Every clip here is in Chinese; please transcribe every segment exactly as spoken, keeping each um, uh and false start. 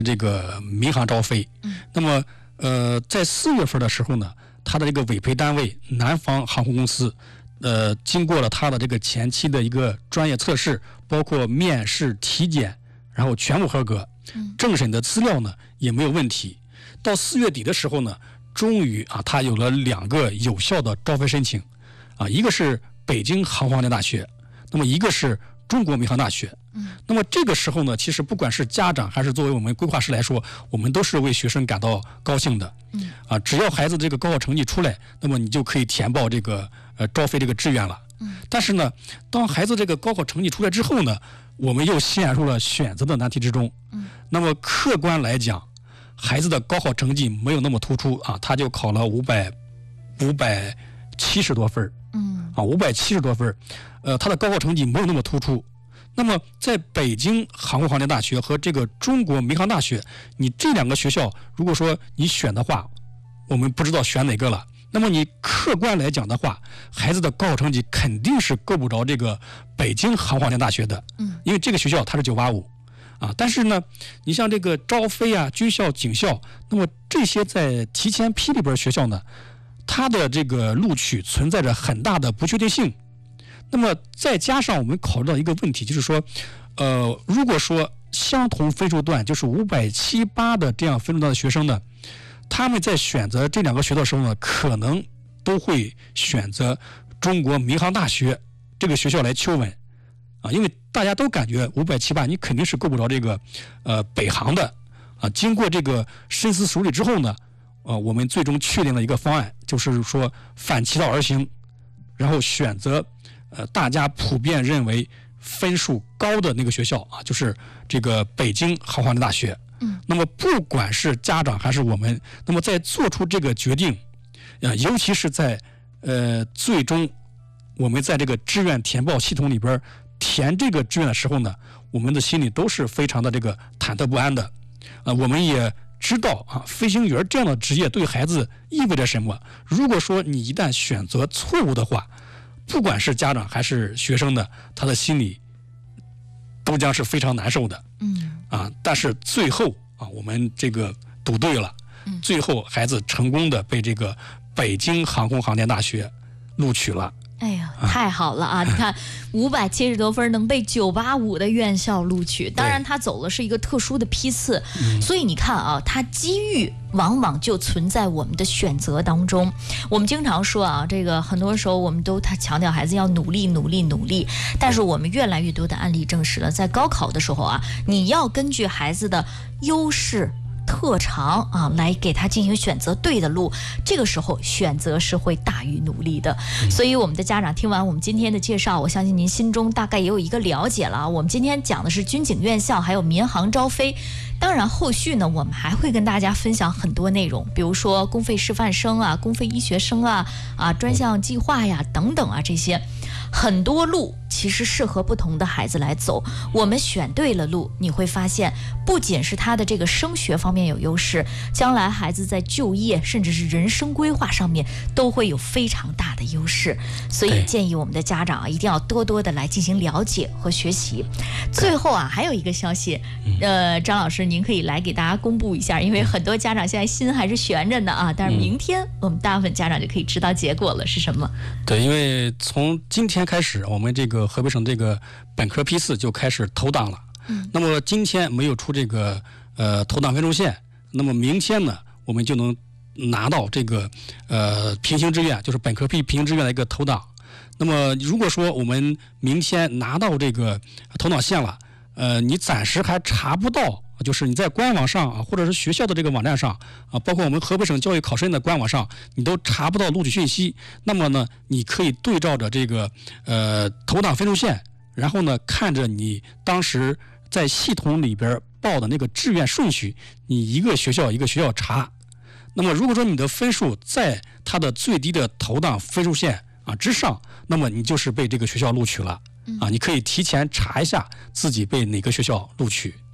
这个民航招飞。嗯，那么呃，在四月份的时候呢，他的这个委培单位南方航空公司，呃，经过了他的这个前期的一个专业测试，包括面试、体检，然后全部合格。嗯，政审的资料呢也没有问题。到四月底的时候呢，终于啊，他有了两个有效的招飞申请，啊，一个是北京航空航天大学，那么一个是中国民航大学。嗯，那么这个时候呢，其实不管是家长还是作为我们规划师来说，我们都是为学生感到高兴的。嗯，啊，只要孩子这个高考成绩出来，那么你就可以填报这个呃招飞这个志愿了。嗯，但是呢，当孩子这个高考成绩出来之后呢，我们又陷入了选择的难题之中。嗯，那么客观来讲，孩子的高考成绩没有那么突出啊，他就考了五百五百七十多分。嗯，啊，五百七十多分，呃，他的高考成绩没有那么突出。那么，在北京航空航天大学和这个中国民航大学，你这两个学校，如果说你选的话，我们不知道选哪个了。那么你客观来讲的话，孩子的高考成绩肯定是够不着这个北京航空航天大学的，嗯，因为这个学校它是九八五，啊，但是呢，你像这个招飞啊、军校、警校，那么这些在提前批里边学校呢，它的这个录取存在着很大的不确定性。那么再加上我们考虑到一个问题，就是说，呃，如果说相同分数段，就是五百七八的这样分数段的学生呢，他们在选择这两个学校的时候呢，可能都会选择中国民航大学这个学校来求稳，啊，因为大家都感觉五百七八你肯定是够不着这个呃北航的，啊，经过这个深思熟虑之后呢，呃，我们最终确定了一个方案，就是说反其道而行，然后选择。呃，大家普遍认为分数高的那个学校啊，就是这个北京航空航天大学。嗯，那么不管是家长还是我们，那么在做出这个决定，啊，尤其是在呃最终我们在这个志愿填报系统里边填这个志愿的时候呢，我们的心里都是非常的这个忐忑不安的。啊，我们也知道啊，飞行员这样的职业对孩子意味着什么。如果说你一旦选择错误的话，不管是家长还是学生的，他的心里都将是非常难受的。嗯，啊，但是最后啊，我们这个赌对了，嗯，最后孩子成功的被这个北京航空航天大学录取了。 哎呀，太好了啊！你看，五百七十多分能被九八五的院校录取，当然他走的是一个特殊的批次，所以你看啊，他机遇往往就存在我们的选择当中。我们经常说啊，这个很多时候我们都他强调孩子要努力、努力、努力，但是我们越来越多的案例证实了，在高考的时候啊，你要根据孩子的优势。特长啊，来给他进行选择对的路，这个时候选择是会大于努力的。所以我们的家长听完我们今天的介绍，我相信您心中大概也有一个了解了。我们今天讲的是军警院校还有民航招飞，当然后续呢我们还会跟大家分享很多内容，比如说公费师范生啊、公费医学生啊、啊专项计划呀等等啊，这些很多路其实适合不同的孩子来走。我们选对了路，你会发现不仅是他的这个升学方面有优势，将来孩子在就业甚至是人生规划上面都会有非常大的优势。所以建议我们的家长啊，一定要多多的来进行了解和学习。最后啊，还有一个消息，呃，张老师您可以来给大家公布一下，因为很多家长现在心还是悬着呢啊，但是明天我们大部分家长就可以知道结果了是什么。 对，因为从今天开始，我们这个河北省这个本科批次就开始投档了。嗯，那么今天没有出这个呃投档分数线，那么明天呢，我们就能拿到这个呃平行志愿，就是本科批平行志愿的一个投档。那么如果说我们明天拿到这个投档线了，呃，你暂时还查不到，就是你在官网上啊，或者是学校的这个网站上啊，包括我们河北省教育考试院的官网上，你都查不到录取信息。那么呢，你可以对照着这个呃投档分数线，然后呢，看着你当时在系统里边报的那个志愿顺序，你一个学校一个学校查。那么如果说你的分数在它的最低的投档分数线啊之上，那么你就是被这个学校录取了啊。你可以提前查一下自己被哪个学校录取。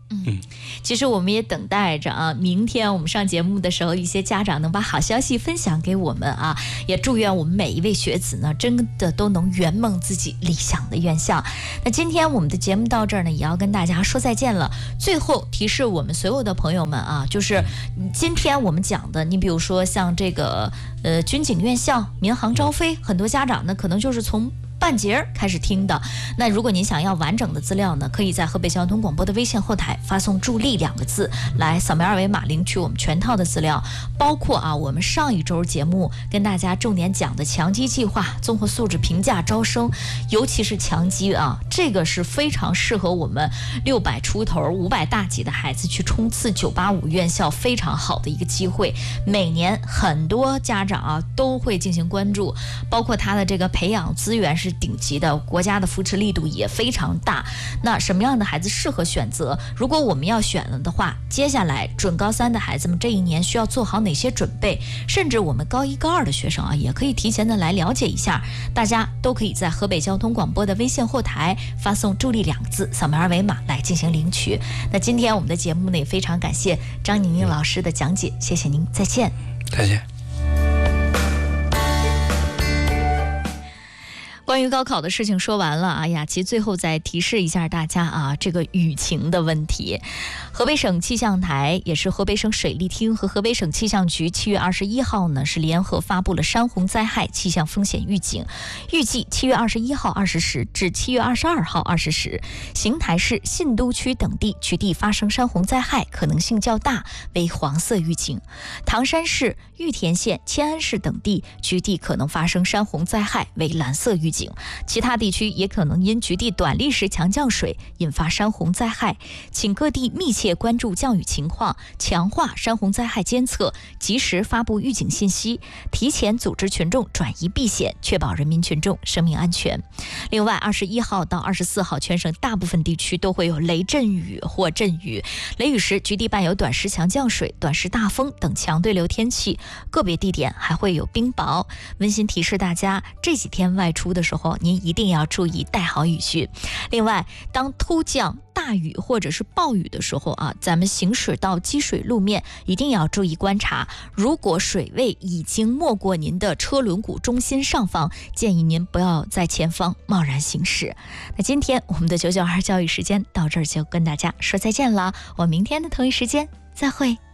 嗯，其实我们也等待着啊，明天我们上节目的时候，一些家长能把好消息分享给我们啊，也祝愿我们每一位学子呢，真的都能圆梦自己理想的院校。那今天我们的节目到这儿呢，也要跟大家说再见了。最后提示我们所有的朋友们啊，就是今天我们讲的，你比如说像这个呃军警院校、民航招飞，很多家长呢可能就是从半截开始听的。那如果您想要完整的资料呢，可以在河北交通广播的微信后台发送助力两个字，来扫描二维码领取我们全套的资料，包括啊我们上一周节目跟大家重点讲的强基计划、综合素质评价招生，尤其是强基啊，这个是非常适合我们六百出头、五百大几的孩子去冲刺九八五院校非常好的一个机会。每年很多家长啊都会进行关注，包括他的这个培养资源是顶级的，国家的扶持力度也非常大。那什么样的孩子适合选择？如果我们要选了的话，接下来准高三的孩子们这一年需要做好哪些准备？甚至我们高一高二的学生啊，也可以提前的来了解一下。大家都可以在河北交通广播的微信后台发送助力两个字，扫描二维码来进行领取。那今天我们的节目呢，也非常感谢张宁宁老师的讲解，谢谢您，再见。 再见。 关于高考的事情说完了啊，雅琪最后再提示一下大家啊，这个雨情的问题。河北省气象台也是河北省水利厅和河北省气象局七月二十一号呢是联合发布了山洪灾害气象风险预警，预计七月二十一号二十时至七月二十二号二十时，邢台市、信都区等地局地发生山洪灾害可能性较大，为黄色预警；唐山市、玉田县、迁安市等地局地可能发生山洪灾害，为蓝色预警。其他地区也可能因局地短历时强降水引发山洪灾害，请各地密切关注降雨情况，强化山洪灾害监测，及时发布预警信息，提前组织群众转移避险，确保人民群众生命安全。另外，二十一号到二十四号，全省大部分地区都会有雷阵雨或阵雨，雷雨时局地伴有短时强降水、短时大风等强对流天气，个别地点还会有冰雹。温馨提示大家，这几天外出的时候，您一定要注意带好雨具。另外，当突降大雨或者是暴雨的时候啊，咱们行驶到积水路面一定要注意观察，如果水位已经没过您的车轮毂中心上方，建议您不要在前方贸然行驶。那今天我们的九九二教育时间到这儿就跟大家说再见了，我明天的同一时间再会。